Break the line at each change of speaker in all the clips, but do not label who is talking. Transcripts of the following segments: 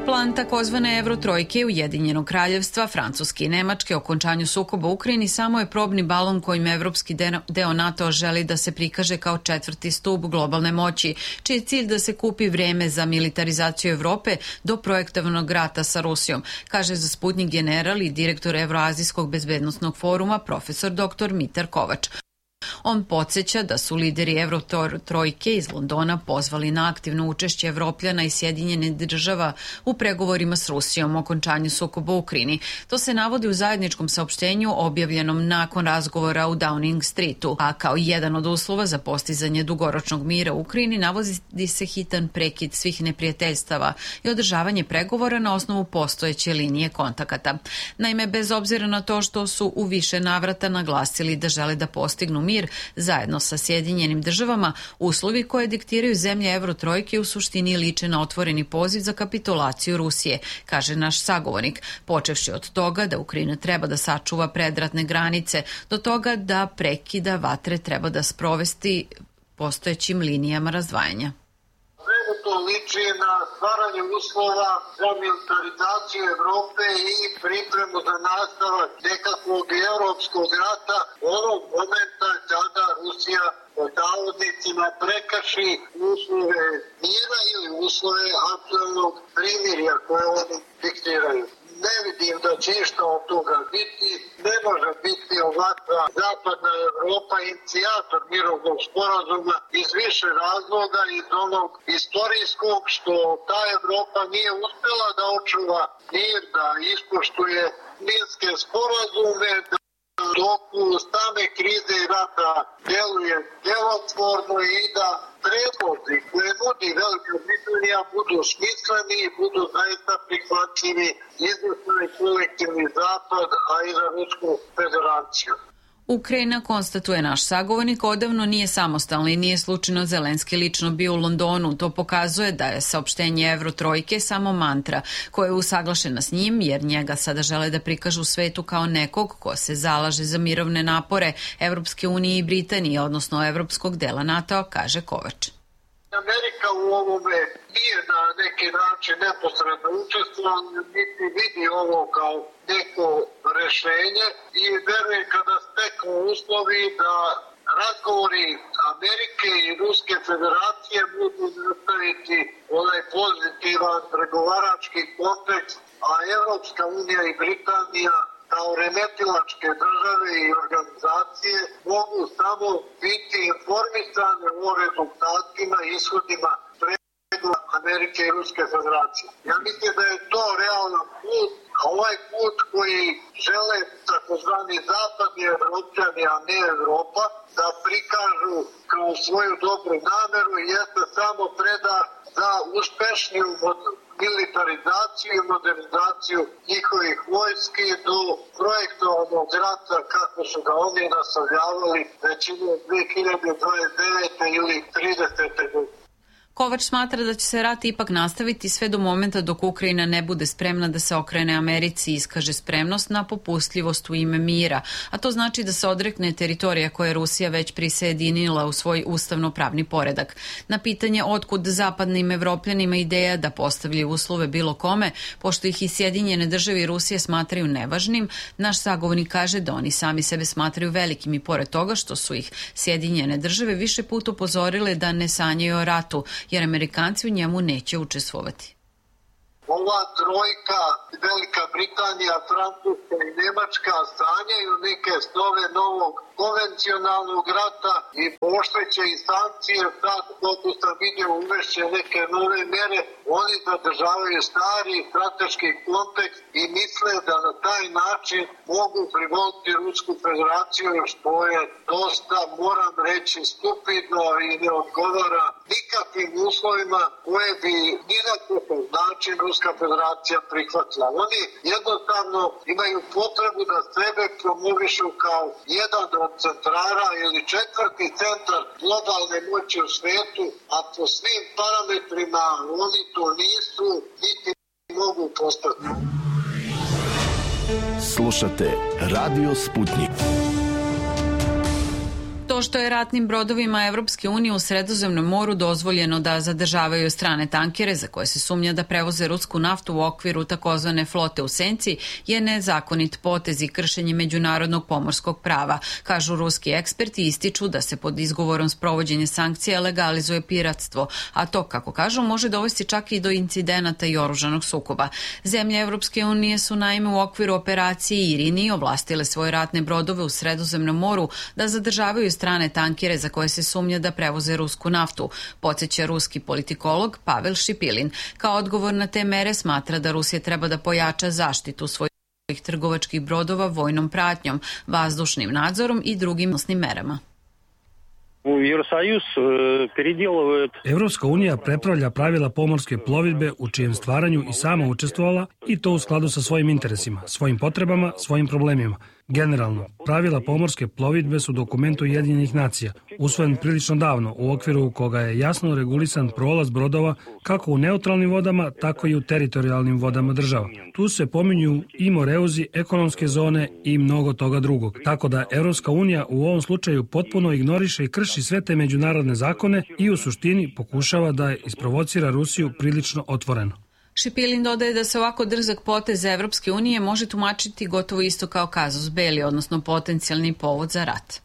Plan takozvane Evrotrojke Ujedinjenog kraljevstva, Francuske i Nemačke o okončanju sukoba u Ukrajini samo je probni balon kojim evropski deo NATO želi da se prikaže kao četvrti stub globalne moći, čiji je cilj da se kupi vreme za militarizaciju Evrope do projektovanog rata sa Rusijom, kaže za Sputnik general i direktor Evroazijskog bezbednosnog foruma profesor dr. Mitar Kovač. On podsjeća da su lideri Evrotrojke iz Londona pozvali na aktivno učešće Evropljana i Sjedinjenih država u pregovorima s Rusijom o okončanju sukoba u Ukrajini. To se navodi u zajedničkom saopštenju objavljenom nakon razgovora u Downing Streetu, a kao jedan od uslova za postizanje dugoročnog mira u Ukrajini navodi se hitan prekid svih neprijateljstava i održavanje pregovora na osnovu postojeće linije kontakata. Naime, bez obzira na to što su u više navrata naglasili da žele da postignu mir zajedno sa Sjedinjenim državama, uslovi koje diktiraju zemlje Evrotrojke u suštini liče na otvoreni poziv za kapitulaciju Rusije, kaže naš sagovornik, počevši od toga da Ukrajina treba da sačuva predratne granice, do toga da prekida vatre treba da sprovesti postojećim linijama razdvajanja.
To liči na stvaranje uslova za militarizaciju Evrope i pripremu za nastavak nekakvog evropskog rata onog momenta kada Rusija pod navodnicima prekrši uslove mira ili uslove aktualnog primirja koje oni diktiraju. Ne vidim da će išta od toga biti, ne može biti ovakva zapadna Evropa inicijator mirovnog sporazuma iz više razloga, iz onog istorijskog što ta Evropa nije uspela da očuva mir, da ispoštuje minske sporazume, da toku same krize i rata deluje delotvorno i da predlozi koje nudi Velika Britanija budu smisleni i budu zaista prihvatljivi izvršno i kolektivni zapad, a i za Rusku federaciju.
Ukrajina, konstatuje naš sagovornik, odavno nije samostalna i nije slučajno Zelenski lično bio u Londonu. To pokazuje da je saopštenje Evrotrojke samo mantra koja je usaglašena s njim, jer njega sada žele da prikažu svetu kao nekog ko se zalaže za mirovne napore Evropske unije i Britanije, odnosno evropskog dela NATO-a, kaže Kovač.
Amerika u ovome nije na neki način neposredno učestvovala, niti vidi ovo kao neko rešenje i verujem kada steknu uslovi da razgovori Amerike i Ruske federacije budu nastaviti onaj pozitivan pregovarački kontekst, a Evropska unija i Britanija kao remetilačke države i organizacije mogu samo biti informisane o rezultatima i ishodima pregovora Amerike i Ruske federacije. Ja mislim da je to realan put, a ovaj put koji žele takozvani zapadni Evropljani, a ne Evropa, da prikažu kao svoju dobru nameru jeste samo predah za uspešniju militarizaciju i modernizaciju njihovih vojski do projektovanog rata kako su ga oni nasavljavali već 2029. ili 30. godine.
Kovač smatra da će se rat ipak nastaviti sve do momenta dok Ukrajina ne bude spremna da se okrene Americi i iskaže spremnost na popustljivost u ime mira, a to znači da se odrekne teritorija koje je Rusija već prisjedinila u svoj ustavno-pravni poredak. Na pitanje otkud zapadnim Evropljanima ideja da postavljaju uslove bilo kome, pošto ih i Sjedinjene države i Rusije smatraju nevažnim, naš sagovornik kaže da oni sami sebe smatraju velikim i pored toga što su ih Sjedinjene države više puta upozorile da ne sanjaju o ratu, jer Amerikanci u njemu neće učestvovati.
Ova trojka, Velika Britanija, Francuska i Nemačka sanjaju neke snove novog konvencionalnog rata i pošteće i sankcije, sad koliko sam vidio uvešće neke nove mere, oni zadržavaju stari strateški kontekst i misle da na taj način mogu privoliti Rusku federaciju, što je dosta, moram reći, stupidno i ne odgovara nikakvim uslovima koje bi nikakav način Ruska federacija prihvatila. Oni jednostavno imaju potrebu da sebe promovišu kao jedan od centrara ili četvrti centar globalne moći u svetu, a po svim parametrima oni to nisu, niti mogu postati.
Slušate Radio Sputnik.
To što je ratnim brodovima Evropske unije u Sredozemnom moru dozvoljeno da zadržavaju strane tankere za koje se sumnja da prevoze rusku naftu u okviru takozvane flote u senci je nezakonit potez i kršenje međunarodnog pomorskog prava, kažu ruski eksperti i ističu da se pod izgovorom sprovođenja sankcija legalizuje piratstvo, a to, kako kažu, može dovesti čak i do incidenata i oružanog sukoba. Zemlje Evropske unije su naime u okviru operacije Irini ovlastile svoje ratne brodove u Sredozemnom moru da zadržavaju strane tankere za koje se sumnja da prevoze rusku naftu, podsjeća ruski politikolog Pavel Šipilin. Kao odgovor na te mere smatra da Rusija treba da pojača zaštitu svojih trgovačkih brodova vojnom pratnjom, vazdušnim nadzorom i drugim merama.
Evropska unija prepravlja pravila pomorske plovidbe u čijem stvaranju i sama učestvovala i to u skladu sa svojim interesima, svojim potrebama, svojim problemima. Generalno, pravila pomorske plovidbe su dokument Ujedinjenih nacija, usvojen prilično davno, u okviru koga je jasno regulisan prolaz brodova kako u neutralnim vodama, tako i u teritorijalnim vodama država. Tu se pominju i moreuzi, ekonomske zone i mnogo toga drugog. Tako da Evropska unija u ovom slučaju potpuno ignoriše i krši sve te međunarodne zakone i u suštini pokušava da isprovocira Rusiju prilično otvoreno.
Šipilin dodaje da se ovako drzak potez Evropske unije može tumačiti gotovo isto kao kazus belli, odnosno potencijalni povod za rat.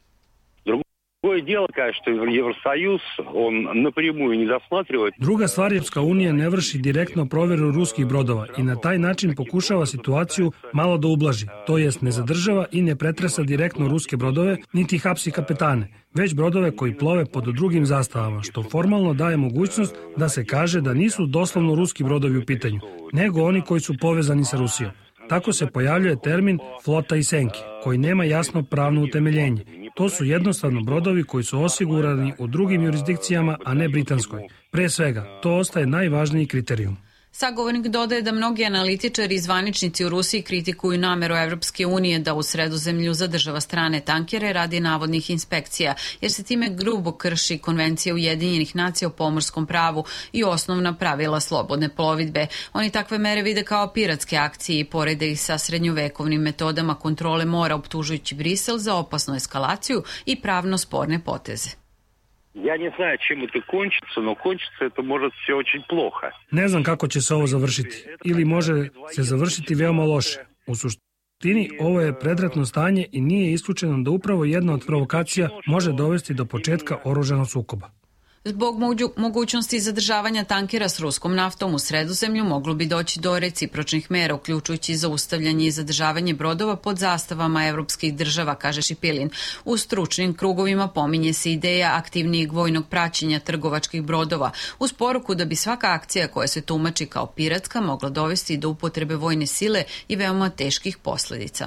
Druga stvar, Evropska unija ne vrši direktno proveru ruskih brodova i na taj način pokušava situaciju malo da ublaži, to jest ne zadržava i ne pretresa direktno ruske brodove, niti hapsi kapetane, već brodove koji plove pod drugim zastavama, što formalno daje mogućnost da se kaže da nisu doslovno ruski brodovi u pitanju, nego oni koji su povezani sa Rusijom. Tako se pojavljuje termin flota i senki, koji nema jasno pravno utemeljenje. To su jednostavno brodovi koji su osigurani u drugim jurisdikcijama, a ne britanskoj. Pre svega, to ostaje najvažniji kriterijum.
Sagovornik dodaje da mnogi analitičari i zvaničnici u Rusiji kritikuju nameru Evropske unije da u Sredozemlju zadržava strane tankere radi navodnih inspekcija, jer se time grubo krši Konvencija Ujedinjenih nacija o pomorskom pravu i osnovna pravila slobodne plovidbe. Oni takve mere vide kao piratske akcije i porede ih sa srednjovekovnim metodama kontrole mora, optužujući Brisel za opasnu eskalaciju i pravno sporne poteze.
Ja ne znam čemu to končится, no končится to može sve очень плохо.
Ne znam kako će se ovo završiti, ili može se završiti veoma loše. U suštini, ovo je predratno stanje i nije isključeno da upravo jedna od provokacija može dovesti do početka oružanog sukoba.
Zbog mogućnosti zadržavanja tankera s ruskom naftom u Sredozemlju moglo bi doći do recipročnih mera, uključujući zaustavljanje i zadržavanje brodova pod zastavama evropskih država, kaže Šipilin. U stručnim krugovima pominje se ideja aktivnijeg vojnog praćenja trgovačkih brodova, uz poruku da bi svaka akcija koja se tumači kao piratska mogla dovesti do upotrebe vojne sile i veoma teških posledica.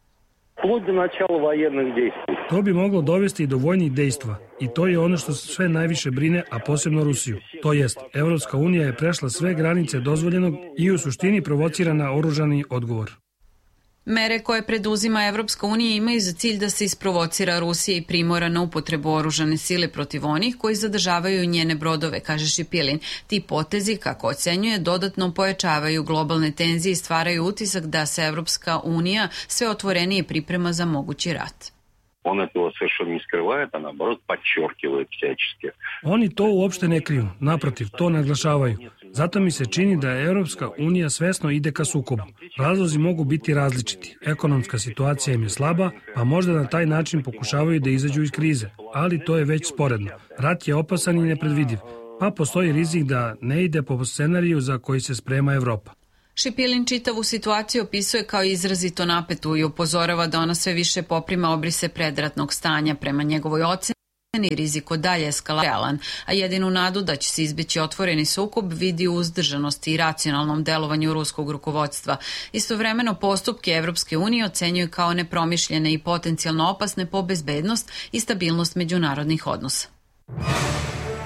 To bi moglo dovesti i do vojnih dejstva i to je ono što sve najviše brine, a posebno Rusiju. To jest, Evropska unija je prešla sve granice dozvoljenog i u suštini provocira na oružani odgovor.
Mere koje preduzima Evropska unija imaju za cilj da se isprovocira Rusija i primora na upotrebu oružane sile protiv onih koji zadržavaju njene brodove, kaže Šipilin. Ti potezi, kako ocenjuje, dodatno pojačavaju globalne tenzije i stvaraju utisak da se Evropska unija sve otvorenije priprema za mogući rat.
On to совершенно не скрывает, а наоборот подчеркивает всячески.
Oni to uopšte ne kriju, naprotiv, to naglašavaju. Zato mi se čini da Evropska unija svesno ide ka sukobu. Razlozi mogu biti različiti. Ekonomska situacija im je slaba, pa možda na taj način pokušavaju da izađu iz krize. Ali to je već sporedno. Rat je opasan i nepredvidiv, pa postoji rizik da ne ide po scenariju za koji se sprema Evropa.
Šipilin čitavu situaciju opisuje kao izrazito napetu i upozorava da ona sve više poprima obrise predratnog stanja. Prema njegovoj oceni rizik od dalje eskalalan, a jedinu nadu da će se izbeći otvoreni sukob vidi u uzdržanosti i racionalnom delovanju ruskog rukovodstva. Istovremeno postupke Evropske unije ocenjuju kao nepromišljene i potencijalno opasne po bezbednost i stabilnost međunarodnih odnosa.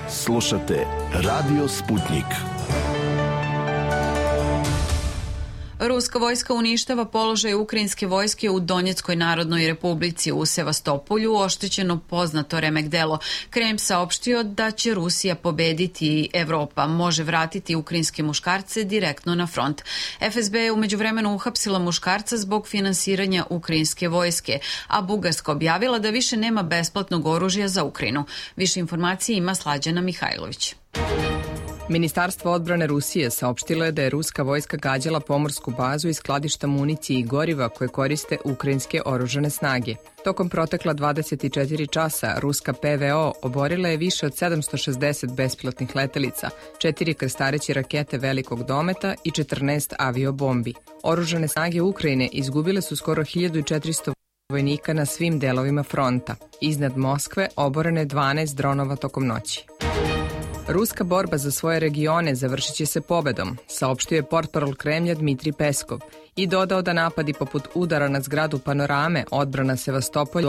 Slušate Radio Sputnik.
Ruska vojska uništava položaj ukrajinske vojske u Donjeckoj narodnoj republici. U Sevastopolju oštećeno poznato remek delo. Krem saopštio da će Rusija pobediti i Evropa može vratiti ukrajinske muškarce direktno na front. FSB je umeđu vremenu uhapsila muškarca zbog finansiranja ukrajinske vojske, a Bugarska objavila da više nema besplatnog oružja za Ukrajinu. Više informacije ima Slađana Mihajlović.
Ministarstvo odbrane Rusije saopštilo je da je ruska vojska gađala pomorsku bazu i skladišta municije i goriva koje koriste ukrajinske oružane snage. Tokom protekla 24 časa ruska PVO oborila je više od 760 bespilotnih letelica, 4 krstareće rakete velikog dometa i 14 aviobombi. Oružane snage Ukrajine izgubile su skoro 1400 vojnika na svim delovima fronta. Iznad Moskve oborene 12 dronova tokom noći. Ruska borba za svoje regione završit će se pobedom, saopštio je portparol Kremlja Dmitrij Peskov i dodao da napadi poput udara na zgradu Panorame, odbrana Sevastopolja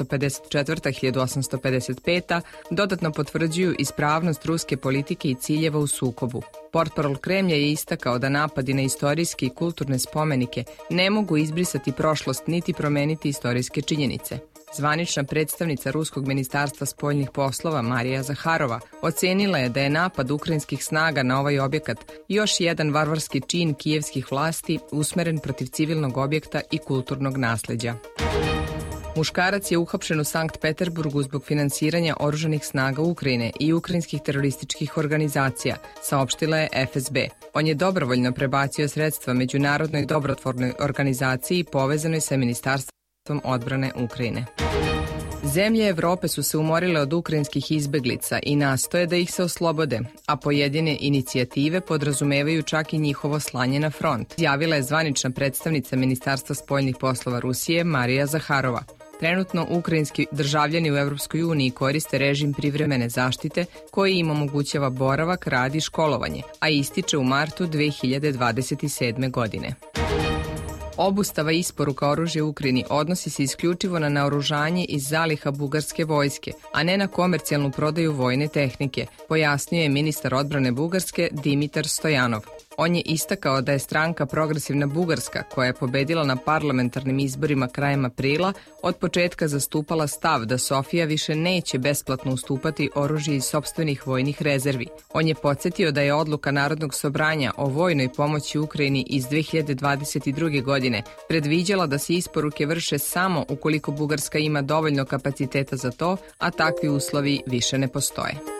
1854-1855 dodatno potvrđuju ispravnost ruske politike i ciljeva u sukobu. Portparol Kremlja je istakao da napadi na istorijske i kulturne spomenike ne mogu izbrisati prošlost niti promeniti istorijske činjenice. Zvanična predstavnica Ruskog ministarstva spoljnih poslova Marija Zaharova ocenila je da je napad ukrajinskih snaga na ovaj objekat još jedan varvarski čin kijevskih vlasti usmeren protiv civilnog objekta i kulturnog nasleđa. Muškarac je uhapšen u Sankt Peterburgu zbog finansiranja oružanih snaga Ukrajine i ukrajinskih terorističkih organizacija, saopštila je FSB. On je dobrovoljno prebacio sredstva međunarodnoj dobrotvornoj organizaciji povezanoj sa Ministarstvom odbrane Ukrajine. Zemlje Evrope su se umorile od ukrajinskih izbeglica i nastoje da ih se oslobode, a pojedine inicijative podrazumevaju čak i njihovo slanje na front, izjavila je zvanična predstavnica Ministarstva spoljnih poslova Rusije Marija Zaharova. Trenutno ukrajinski državljani u Evropskoj uniji koriste režim privremene zaštite koji im omogućava boravak, rad i školovanje, a ističe u martu 2027. godine. Obustava isporuka oružja Ukrajini odnosi se isključivo na naoružanje iz zaliha bugarske vojske, a ne na komercijalnu prodaju vojne tehnike, pojasnio je ministar odbrane Bugarske Dimitar Stojanov. On je istakao da je stranka Progresivna Bugarska, koja je pobedila na parlamentarnim izborima krajem aprila, od početka zastupala stav da Sofija više neće besplatno ustupati oružje iz sopstvenih vojnih rezervi. On je podsjetio da je odluka Narodnog sobranja o vojnoj pomoći Ukrajini iz 2022. godine predviđala da se isporuke vrše samo ukoliko Bugarska ima dovoljno kapaciteta za to, a takvi uslovi više ne postoje.